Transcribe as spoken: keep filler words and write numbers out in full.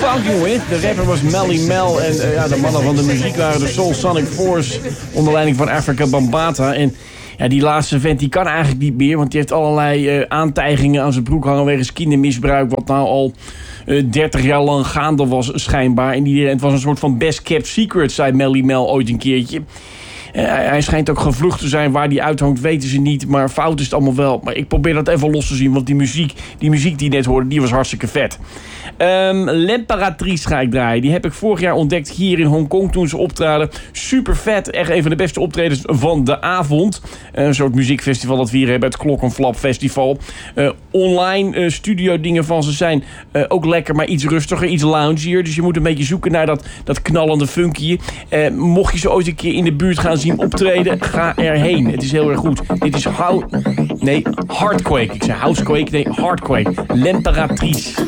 fout, jongen. De rapper was Melly Mel en uh, ja, de mannen van de muziek waren de Soul Sonic Force onder leiding van Afrika Bambaataa. En ja, die laatste vent die kan eigenlijk niet meer, want die heeft allerlei uh, aantijgingen aan zijn broek hangen wegens kindermisbruik, wat nou al uh, dertig jaar lang gaande was schijnbaar. En die, het was een soort van best kept secret, zei Melly Mel ooit een keertje. Uh, hij schijnt ook gevlucht te zijn. Waar die uithangt weten ze niet. Maar fout is het allemaal wel. Maar ik probeer dat even los te zien. Want die muziek die, muziek die je net hoorde, die was hartstikke vet. Um, L'Imperatrice ga ik draaien. Die heb ik vorig jaar ontdekt hier in Hongkong toen ze optraden. Super vet. Echt een van de beste optredens van de avond. Uh, een soort muziekfestival dat we hier hebben. Het Klokkenflap Festival. Uh, online uh, studio dingen van ze zijn uh, ook lekker. Maar iets rustiger. Iets loungier. Dus je moet een beetje zoeken naar dat, dat knallende funky. Uh, mocht je ze ooit een keer in de buurt gaan zien optreden, ga erheen. Het is heel erg goed. Dit is how... Nee, Hardquake. Ik zei Housequake. Nee, Hardquake. L'Imperatrice.